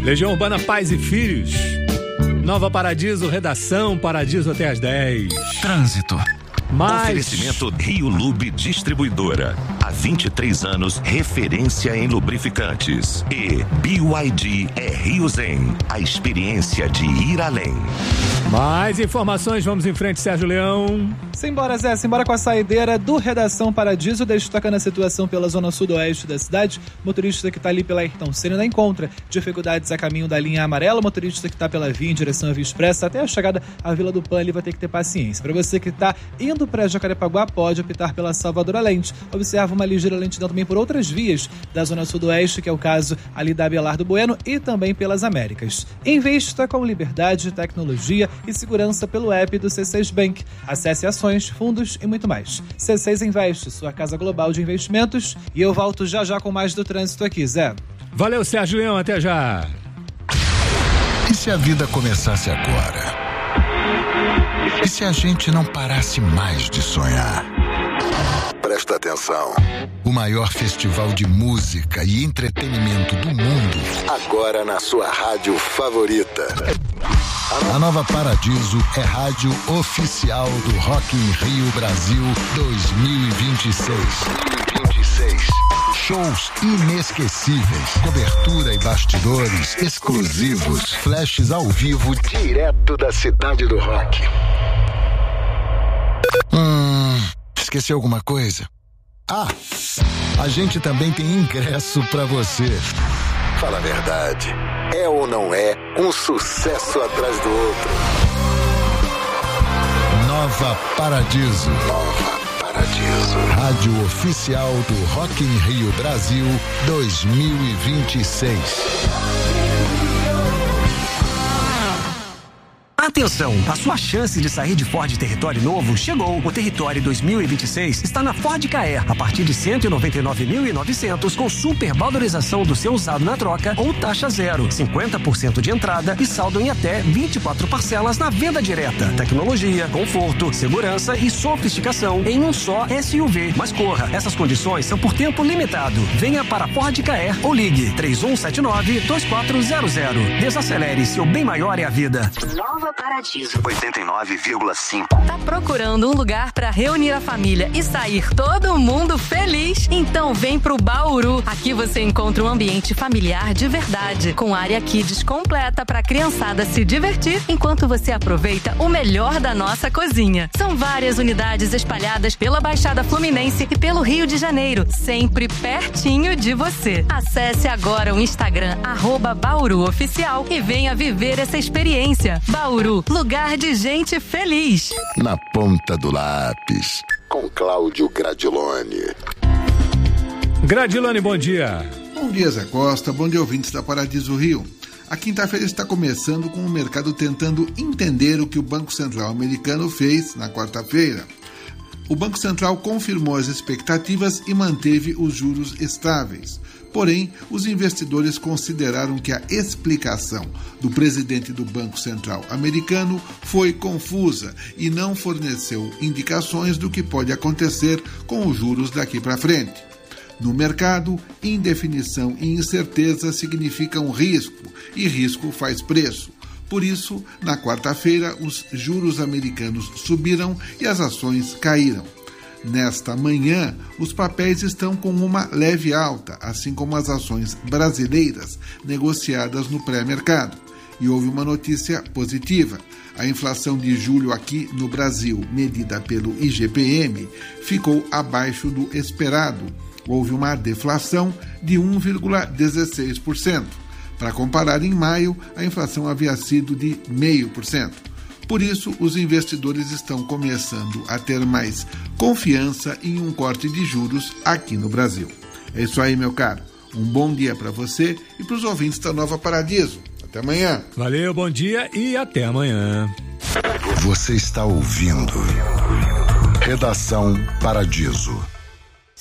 Legião Urbana Pais e Filhos. Nova Paradiso, redação Paradiso até às 10. Trânsito. Mais... Oferecimento Rio Lube Distribuidora. Há 23 anos, referência em lubrificantes. E BYD é Rio Zen. A experiência de ir além. Mais informações, vamos em frente, Sérgio Leão. Simbora, Zé, simbora com a saideira do Redação Paradiso, destacando a situação pela zona sudoeste da cidade. Motorista que está ali pela Ayrton Senna não encontra dificuldades a caminho da linha amarela. Motorista que está pela via em direção à Via Expressa até a chegada à Vila do Pan, ele vai ter que ter paciência. Para você que está indo para Jacarepaguá, pode optar pela Salvador Lente. Observa uma ligeira lentidão também por outras vias da zona sudoeste, que é o caso ali da Abelardo Bueno e também pelas Américas. Invista com liberdade, tecnologia e segurança pelo app do C6 Bank. Acesse ações, fundos e muito mais. C6 Investe, sua casa global de investimentos. E eu volto já com mais do trânsito aqui, Zé. Valeu, Sérgio Leão, até já. E se a vida começasse agora? E se a gente não parasse mais de sonhar? Presta atenção. O maior festival de música e entretenimento do mundo, agora na sua rádio favorita. A Nova Paradiso é rádio oficial do Rock in Rio Brasil 2026. Shows inesquecíveis, cobertura e bastidores exclusivos, flashes ao vivo direto da cidade do rock. Esqueci alguma coisa? A gente também tem ingresso pra você. Fala a verdade, é ou não é um sucesso atrás do outro? Nova Paradiso. Rádio oficial do Rock in Rio Brasil 2026. Atenção, a sua chance de sair de Ford Território novo chegou. O Território 2026 está na Ford Ka-Air, a partir de 199.900, com super valorização do seu usado na troca ou taxa zero, 50% de entrada e saldo em até 24 parcelas na venda direta. Tecnologia, conforto, segurança e sofisticação em um só SUV. Mas corra, essas condições são por tempo limitado. Venha para Ford Ka-Air ou ligue 3179-2400. Desacelere, seu bem maior é a vida. Nova Paradiso 89,5. Tá procurando um lugar para reunir a família e sair todo mundo feliz? Então vem pro Bauru. Aqui você encontra um ambiente familiar de verdade, com área kids completa para a criançada se divertir enquanto você aproveita o melhor da nossa cozinha. São várias unidades espalhadas pela Baixada Fluminense e pelo Rio de Janeiro, sempre pertinho de você. Acesse agora o Instagram @BauruOficial e venha viver essa experiência. Bauru, lugar de gente feliz. Na ponta do lápis, com Cláudio Gradiloni. Gradiloni, bom dia. Bom dia, Zé Costa. Bom dia, ouvintes da Paradiso Rio. A quinta-feira está começando com o mercado tentando entender o que o Banco Central americano fez na quarta-feira. O Banco Central confirmou as expectativas e manteve os juros estáveis. Porém, os investidores consideraram que a explicação do presidente do Banco Central americano foi confusa e não forneceu indicações do que pode acontecer com os juros daqui para frente. No mercado, indefinição e incerteza significam risco, e risco faz preço. Por isso, na quarta-feira, os juros americanos subiram e as ações caíram. Nesta manhã, os papéis estão com uma leve alta, assim como as ações brasileiras negociadas no pré-mercado. E houve uma notícia positiva. A inflação de julho aqui no Brasil, medida pelo IGPM, ficou abaixo do esperado. Houve uma deflação de 1,16%. Para comparar, em maio, a inflação havia sido de 0,5%. Por isso, os investidores estão começando a ter mais confiança em um corte de juros aqui no Brasil. É isso aí, meu caro. Um bom dia para você e para os ouvintes da Nova Paradiso. Até amanhã. Valeu, bom dia e até amanhã. Você está ouvindo Redação Paradiso.